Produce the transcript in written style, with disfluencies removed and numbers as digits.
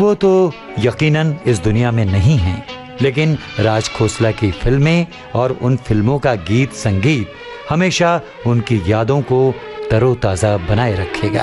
वो तो यकीनन इस दुनिया में नहीं हैं, लेकिन राज खोसला की फिल्में और उन फिल्मों का गीत संगीत हमेशा उनकी यादों को तरोताज़ा बनाए रखेगा।